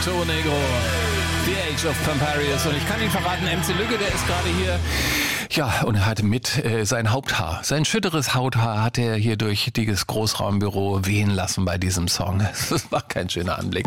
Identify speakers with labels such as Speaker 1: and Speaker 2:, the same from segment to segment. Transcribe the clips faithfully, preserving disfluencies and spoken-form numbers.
Speaker 1: Punto Negro. The Age of Pamparius. Und ich kann Ihnen verraten, M C Lügge, der ist gerade hier. Ja, und er hatte mit äh, sein Haupthaar. Sein schütteres Hauthaar hat er hier durch dieses Großraumbüro wehen lassen bei diesem Song. Das war kein schöner Anblick.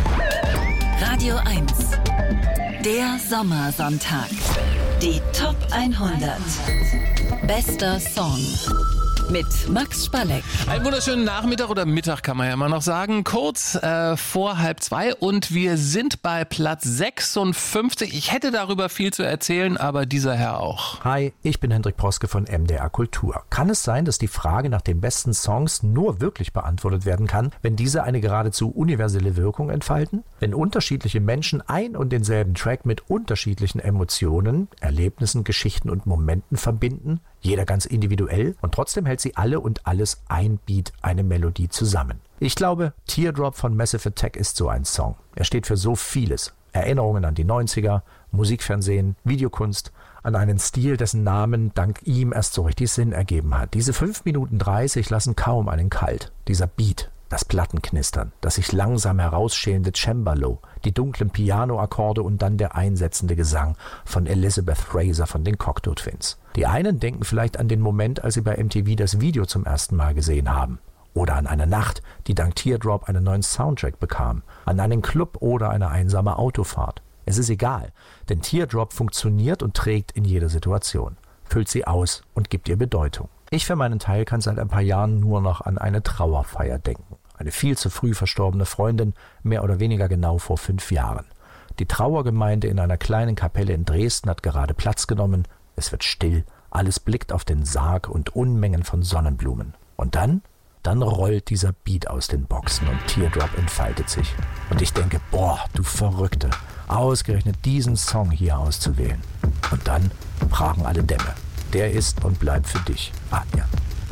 Speaker 2: Radio eins. Der Sommersonntag. Die Top hundert. Bester Song. Mit Max Spalleck.
Speaker 1: Einen wunderschönen Nachmittag oder Mittag kann man ja immer noch sagen. Kurz äh, vor halb zwei und wir sind bei Platz sechsundfünfzig. Ich hätte darüber viel zu erzählen, aber dieser Herr auch.
Speaker 3: Hi, ich bin Hendrik Proske von M D R Kultur. Kann es sein, dass die Frage nach den besten Songs nur wirklich beantwortet werden kann, wenn diese eine geradezu universelle Wirkung entfalten? Wenn unterschiedliche Menschen ein und denselben Track mit unterschiedlichen Emotionen, Erlebnissen, Geschichten und Momenten verbinden, jeder ganz individuell, und trotzdem hält sie alle und alles ein Beat, eine Melodie zusammen. Ich glaube, Teardrop von Massive Attack ist so ein Song. Er steht für so vieles. Erinnerungen an die neunziger, Musikfernsehen, Videokunst, an einen Stil, dessen Namen dank ihm erst so richtig Sinn ergeben hat. Diese fünf Minuten dreißig lassen kaum einen kalt. Dieser Beat, das Plattenknistern, das sich langsam herausschälende Cembalo, die dunklen Pianoakkorde und dann der einsetzende Gesang von Elizabeth Fraser von den Cocteau Twins. Die einen denken vielleicht an den Moment, als sie bei M T V das Video zum ersten Mal gesehen haben. Oder an eine Nacht, die dank Teardrop einen neuen Soundtrack bekam. An einen Club oder eine einsame Autofahrt. Es ist egal, denn Teardrop funktioniert und trägt in jeder Situation. Füllt sie aus und gibt ihr Bedeutung. Ich für meinen Teil kann seit ein paar Jahren nur noch an eine Trauerfeier denken. Eine viel zu früh verstorbene Freundin, mehr oder weniger genau vor fünf Jahren. Die Trauergemeinde in einer kleinen Kapelle in Dresden hat gerade Platz genommen. Es wird still, alles blickt auf den Sarg und Unmengen von Sonnenblumen. Und dann? Dann rollt dieser Beat aus den Boxen und Teardrop entfaltet sich. Und ich denke, boah, du Verrückte, ausgerechnet diesen Song hier auszuwählen. Und dann brachen alle Dämme. Der ist und bleibt für dich, Anja.